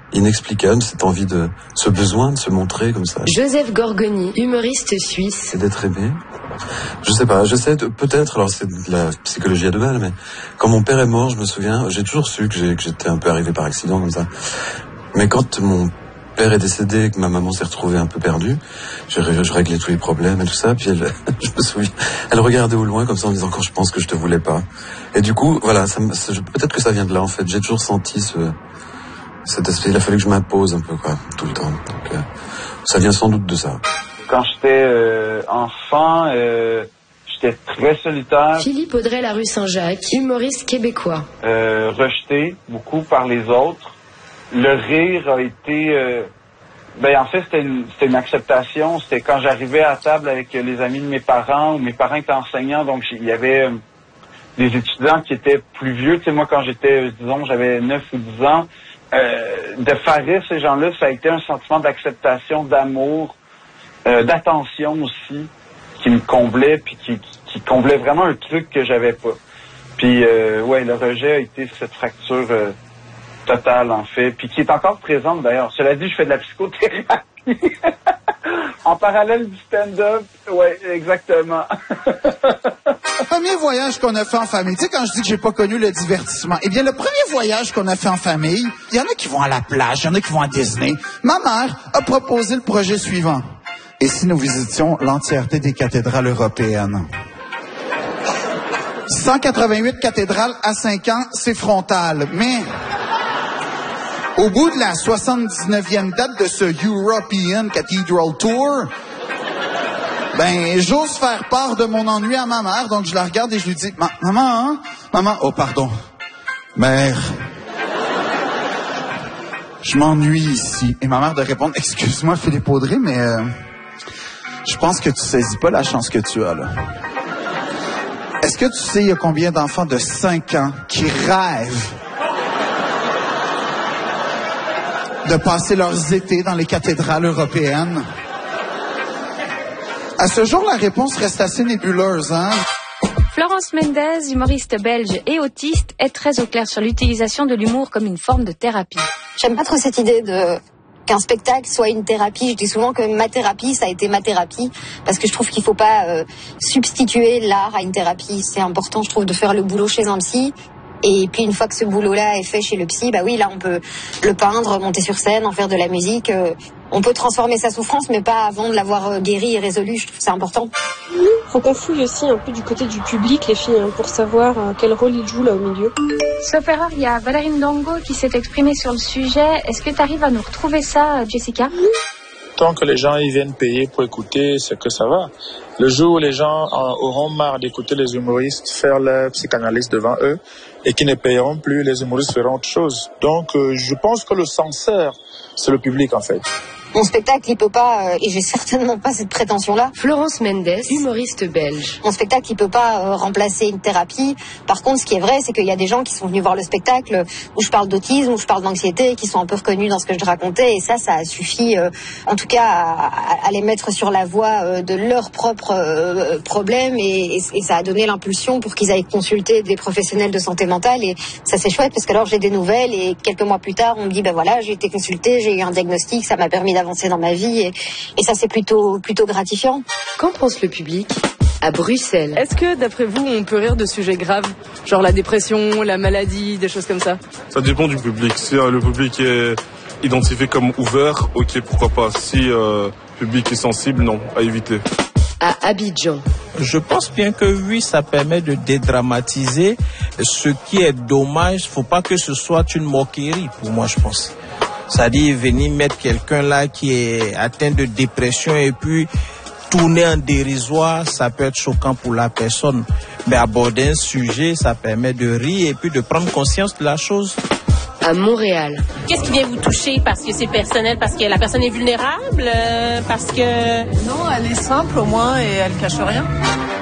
inexplicable, ce besoin de se montrer comme ça. Joseph Gorgoni, humoriste suisse. C'est d'être aimé. Je sais pas, peut-être, alors c'est de la psychologie à deux balles, mais quand mon père est mort, je me souviens, j'ai toujours su que j'étais un peu arrivé par accident comme ça. Mais quand mon père est décédé et que ma maman s'est retrouvée un peu perdue, je réglais tous les problèmes et tout ça, puis je me souviens, elle regardait au loin comme ça en disant quand je pense que je te voulais pas. Et du coup, voilà, peut-être que ça vient de là en fait. J'ai toujours senti cet aspect, il a fallu que je m'impose un peu quoi, tout le temps. Donc, ça vient sans doute de ça. Quand j'étais enfant, j'étais très solitaire. Philippe Audrey Larue Saint-Jacques, humoriste québécois. Rejeté beaucoup par les autres. Le rire a été... en fait, c'était une acceptation. C'était quand j'arrivais à table avec les amis de mes parents, ou mes parents étaient enseignants, donc il y avait des étudiants qui étaient plus vieux. Tu sais, moi, quand j'étais, disons, j'avais 9 ou 10 ans, de faire rire ces gens-là, ça a été un sentiment d'acceptation, d'amour, d'attention aussi, qui me comblait, puis qui comblait vraiment un truc que j'avais pas. Puis, le rejet a été cette fracture totale, en fait, puis qui est encore présente, d'ailleurs. Cela dit, je fais de la psychothérapie en parallèle du stand-up. Ouais, exactement. Premier voyage qu'on a fait en famille, tu sais, quand je dis que j'ai pas connu le divertissement, eh bien, le premier voyage qu'on a fait en famille, il y en a qui vont à la plage, il y en a qui vont à Disney. Ma mère a proposé le projet suivant. Et si nous visitions l'entièreté des cathédrales européennes? 188 cathédrales à 5 ans, c'est frontal. Mais au bout de la 79e date de ce European Cathedral Tour, j'ose faire part de mon ennui à ma mère, donc je la regarde et je lui dis, maman, oh pardon, mère, je m'ennuie ici. Et ma mère de répondre, excuse-moi Philippe Audrey, mais je pense que tu saisis pas la chance que tu as là. Est-ce que tu sais il y a combien d'enfants de 5 ans qui rêvent de passer leurs étés dans les cathédrales européennes? À ce jour, la réponse reste assez nébuleuse, hein? Florence Mendez, humoriste belge et autiste, est très au clair sur l'utilisation de l'humour comme une forme de thérapie. J'aime pas trop cette idée qu'un spectacle soit une thérapie. Je dis souvent que ma thérapie, ça a été ma thérapie, parce que je trouve qu'il faut pas substituer l'art à une thérapie. C'est important, je trouve, de faire le boulot chez un psy. Et puis une fois que ce boulot-là est fait chez le psy, là on peut le peindre, monter sur scène, en faire de la musique. On peut transformer sa souffrance, mais pas avant de l'avoir guérie et résolue. Je trouve que c'est important. Faut qu'on fouille aussi un peu du côté du public, les filles, pour savoir quel rôle ils jouent là au milieu. Sauf erreur, il y a Valérie Ndongo qui s'est exprimée sur le sujet. Est-ce que tu arrives à nous retrouver ça, Jessica? Tant que les gens ils viennent payer pour écouter, c'est que ça va. Le jour où les gens auront marre d'écouter les humoristes faire leur psychanalyse devant eux et qui ne payeront plus, les humoristes feront autre chose. Donc, je pense que le censeur, c'est le public en fait. Mon spectacle, il peut pas, et j'ai certainement pas cette prétention-là. Florence Mendes, humoriste belge. Mon spectacle, il peut pas remplacer une thérapie. Par contre, ce qui est vrai, c'est qu'il y a des gens qui sont venus voir le spectacle où je parle d'autisme, où je parle d'anxiété, qui sont un peu reconnus dans ce que je racontais. Et ça a suffi, en tout cas, à les mettre sur la voie de leurs propres problèmes. Et ça a donné l'impulsion pour qu'ils aillent consulter des professionnels de santé mentale. Et ça, c'est chouette, parce que alors j'ai des nouvelles. Et quelques mois plus tard, on me dit, j'ai été consultée, j'ai eu un diagnostic, ça m'a permis d'avancer dans ma vie et ça c'est plutôt gratifiant. Qu'en pense le public à Bruxelles? Est-ce que d'après vous on peut rire de sujets graves, genre la dépression, la maladie, des choses comme ça? Ça dépend du public. Si le public est identifié comme ouvert, ok, pourquoi pas. Si le public est sensible, non, à éviter. À Abidjan. Je pense bien que oui, ça permet de dédramatiser. Ce qui est dommage, faut pas que ce soit une moquerie pour moi, je pense. C'est-à-dire venir mettre quelqu'un là qui est atteint de dépression et puis tourner en dérisoire, ça peut être choquant pour la personne. Mais aborder un sujet, ça permet de rire et puis de prendre conscience de la chose. À Montréal. Qu'est-ce qui vient vous toucher? Parce que c'est personnel, parce que la personne est vulnérable, parce que... Non, elle est simple au moins et elle cache rien.